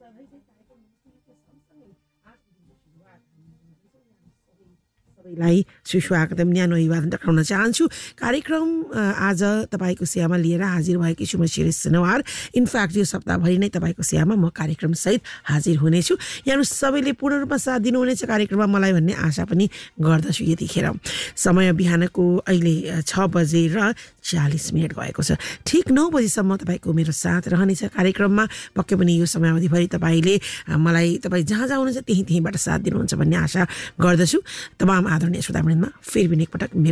सबैलाई सुस्वागतम न्यानो अभिवादन टक्राउन चाहन्छु कार्यक्रम आज तपाईको सेवामा लिएर हाजिर भएकी छु म शिरीष सिनवार इनफ्याक्ट यो सप्ताहभरि नै तपाईको सेवामा म कार्यक्रम सहित हाजिर हुनेछु यहाँ सबैले पूर्ण रूपमा साथ दिनुहुनेछ कार्यक्रममा मलाई भन्ने आशा पनि गर्दछु यतिखेर समय बिहानको अहिले 6:40 भएको छ ठीक 9 बजेसम्म तपाईको मेरो साथ रहनेछ कार्यक्रममा पक्कै पनि यो समयावधिभरि तपाईले मलाई तपाई जहाँ जहाँ हुनुहुन्छ त्यहीँबाट साथ दिनुहुन्छ भन्ने आशा गर्दछु तमाम आदरणीय श्रोतावृन्दमा फेरि पनि एकपटक मेरो